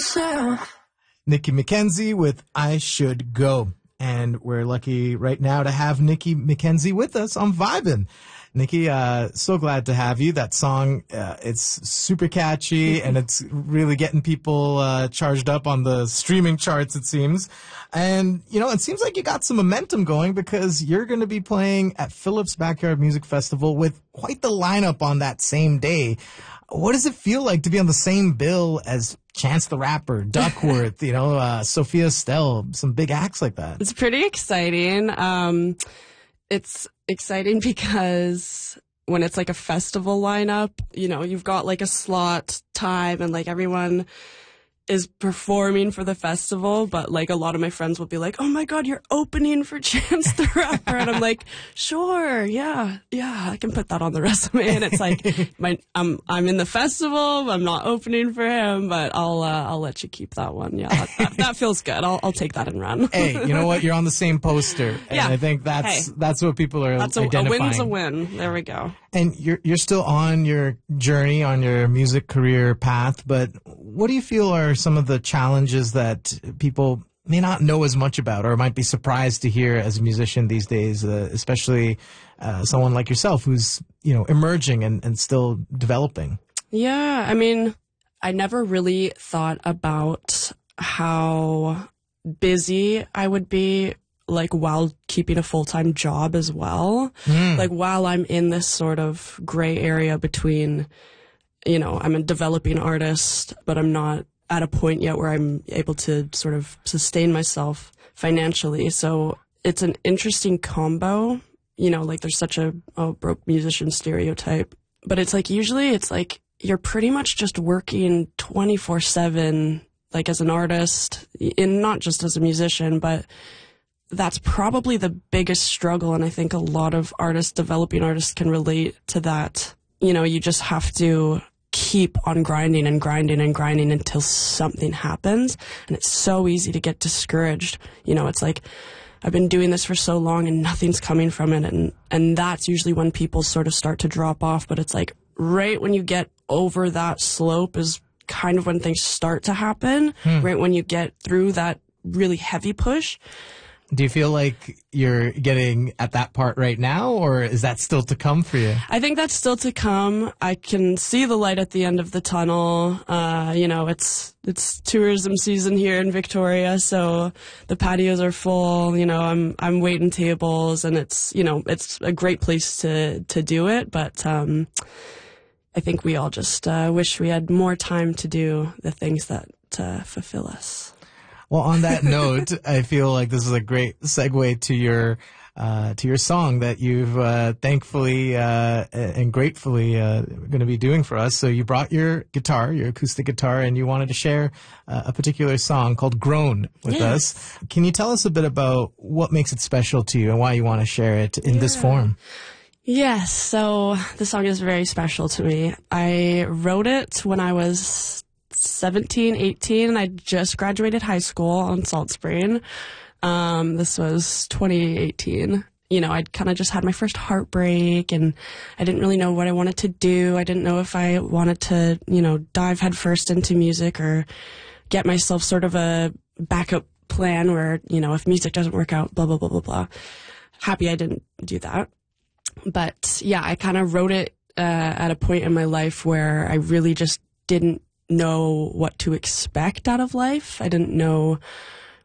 yourself. Nikki McKenzie with I Should Go. And we're lucky right now to have Nikki McKenzie with us on Vibin'. Nikki, so glad to have you. That song, it's super catchy and it's really getting people charged up on the streaming charts, it seems. And, you know, it seems like you got some momentum going because you're going to be playing at Phillips Backyard Music Festival with quite the lineup on that same day. What does it feel like to be on the same bill as Chance the Rapper, Duckworth, you know, Sophia Stell, some big acts like that? It's pretty exciting. It's exciting because when it's like a festival lineup, you know, you've got like a slot time and like everyone is performing for the festival, but like a lot of my friends will be like, oh my God, you're opening for Chance the Rapper. And I'm like, sure, yeah, I can put that on the resume. And it's like, I'm in the festival, I'm not opening for him, but I'll let you keep that one. Yeah, that feels good. I'll take that and run. Hey, you know what? You're on the same poster. And yeah. I think that's what people are identifying. A win's a win. There we go. And you're still on your journey, on your music career path, but what do you feel are some of the challenges that people may not know as much about or might be surprised to hear as a musician these days, especially someone like yourself who's, you know, emerging and still developing? Yeah, I mean, I never really thought about how busy I would be, like, while keeping a full-time job as well. Like, while I'm in this sort of gray area between, you know, I'm a developing artist, but I'm not at a point yet where I'm able to sort of sustain myself financially. So it's an interesting combo, you know, like there's such a broke musician stereotype, but it's like, usually it's like, you're pretty much just working 24/7, like as an artist, and not just as a musician, but that's probably the biggest struggle. And I think a lot of artists, developing artists, can relate to that. You know, you just have to keep on grinding and grinding and grinding until something happens. And it's so easy to get discouraged. You know, it's like, I've been doing this for so long and nothing's coming from it. And that's usually when people sort of start to drop off. But it's like, right when you get over that slope is kind of when things start to happen. Right when you get through that really heavy push. Do you feel like you're getting at that part right now, or is that still to come for you? I think that's still to come. I can see the light at the end of the tunnel. You know, it's tourism season here in Victoria, so the patios are full. You know, I'm waiting tables, and it's, you know, it's a great place to do it. But I think we all just wish we had more time to do the things that fulfill us. Well, on that note, I feel like this is a great segue to your song that you've thankfully and gratefully going to be doing for us. So you brought your guitar, your acoustic guitar, and you wanted to share a particular song called Grown with us. Can you tell us a bit about what makes it special to you and why you want to share it in this form? Yes, so the song is very special to me. I wrote it when I was 17, 18, and I just graduated high school on Salt Spring. This was 2018. You know, I'd kind of just had my first heartbreak, and I didn't really know what I wanted to do. I didn't know if I wanted to, you know, dive headfirst into music or get myself sort of a backup plan where, you know, if music doesn't work out, blah, blah, blah, blah, blah. Happy I didn't do that. But yeah, I kind of wrote it at a point in my life where I really just didn't know what to expect out of life. I didn't know